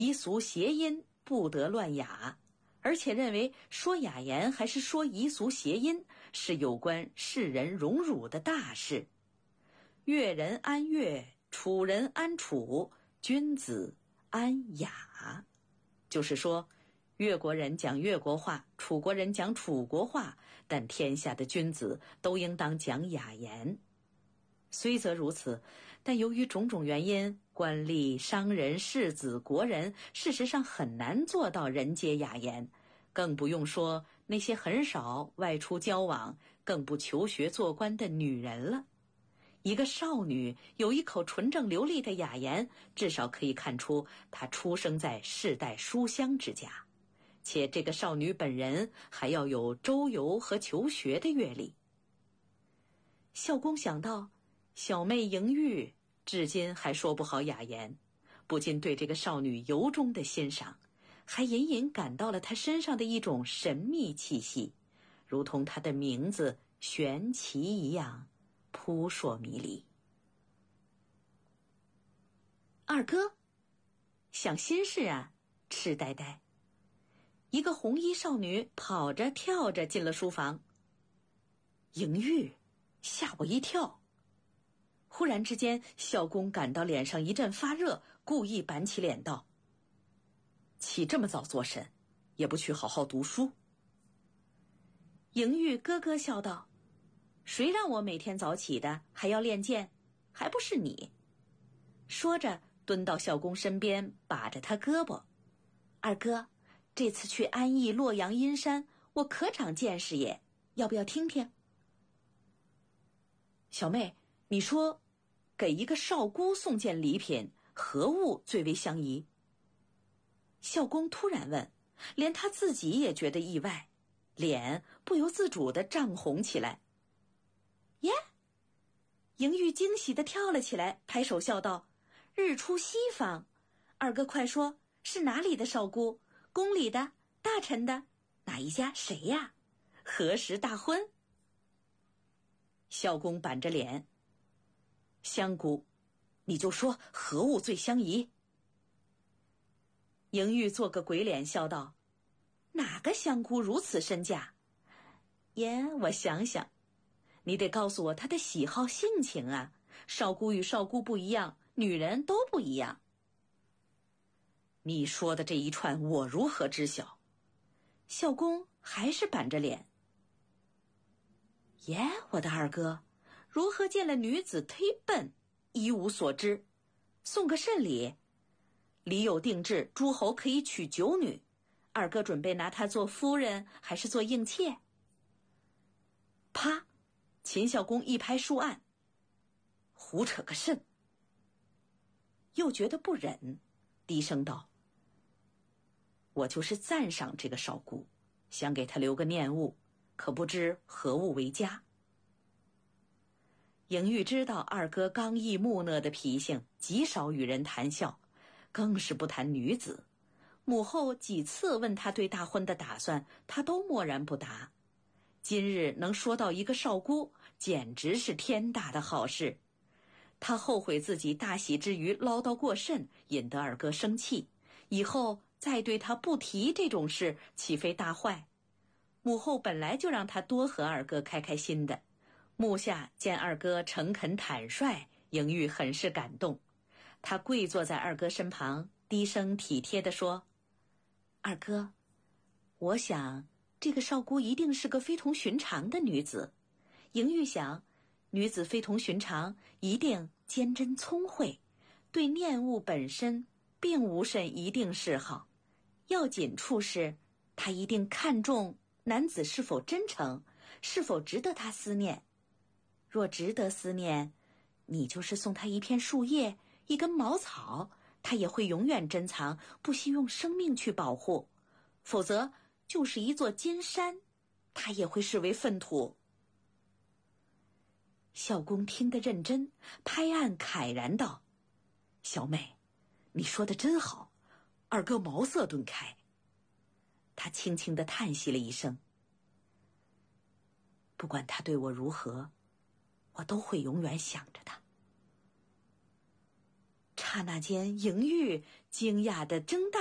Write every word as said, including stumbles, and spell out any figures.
以俗谐音，不得乱雅，而且认为说雅言还是说夷俗谐音是有关世人荣辱的大事。越人安越，楚人安楚，君子安雅。就是说，越国人讲越国话，楚国人讲楚国话，但天下的君子都应当讲雅言。虽则如此，但由于种种原因，官吏、商人、士子、国人事实上很难做到人皆雅言，更不用说那些很少外出交往，更不求学做官的女人了。一个少女有一口纯正流利的雅言，至少可以看出她出生在世代书香之家，且这个少女本人还要有周游和求学的阅历。孝公想到小妹莹玉至今还说不好雅言，不禁对这个少女由衷的欣赏，还隐隐感到了她身上的一种神秘气息，如同她的名字玄奇一样扑朔迷离。二哥，想心事啊，痴呆呆。一个红衣少女跑着跳着进了书房。莹玉，吓我一跳。忽然之间，孝公感到脸上一阵发热，故意板起脸道：起这么早做甚，也不去好好读书。莹玉咯咯笑道：谁让我每天早起的，还要练剑，还不是你。说着蹲到孝公身边，把着他胳膊：二哥，这次去安邑洛阳阴山，我可长见识也，要不要听听？小妹，你说给一个少姑送件礼品，何物最为相宜？孝公突然问，连他自己也觉得意外，脸不由自主地涨红起来。耶！莹玉惊喜地跳了起来，拍手笑道：日出西方，二哥快说，是哪里的少姑？宫里的？大臣的？哪一家？谁呀？何时大婚？孝公板着脸：香姑，你就说何物最相宜？莹玉做个鬼脸笑道：哪个香姑如此身价？耶，我想想，你得告诉我她的喜好性情啊，少姑与少姑不一样，女人都不一样。你说的这一串我如何知晓？孝公还是板着脸。耶，我的二哥，如何见了女子忒笨，一无所知？送个甚礼？礼有定制，诸侯可以娶九女，二哥准备拿她做夫人，还是做应妾？啪！秦孝公一拍书案：胡扯个甚！又觉得不忍，低声道：我就是赞赏这个少姑，想给她留个念物，可不知何物为佳。莹玉知道二哥刚毅木讷的脾性，极少与人谈笑，更是不谈女子。母后几次问他对大婚的打算，他都默然不答。今日能说到一个少姑，简直是天大的好事。他后悔自己大喜之余唠叨过甚，引得二哥生气，以后再对他不提这种事，岂非大坏？母后本来就让他多和二哥开开心的，目下见二哥诚恳坦率，莹玉很是感动。他跪坐在二哥身旁，低声体贴地说：二哥，我想这个少姑一定是个非同寻常的女子。莹玉想，女子非同寻常，一定坚贞聪慧，对念物本身并无甚一定嗜好，要紧处是她一定看重男子是否真诚，是否值得她思念。若值得思念，你就是送她一片树叶，一根茅草，她也会永远珍藏，不惜用生命去保护。否则就是一座金山，她也会视为粪土。孝公听得认真，拍案慨然道：小妹，你说的真好，二哥茅塞顿开。他轻轻地叹息了一声：不管他对我如何，我都会永远想着他。刹那间，莹玉惊讶地睁大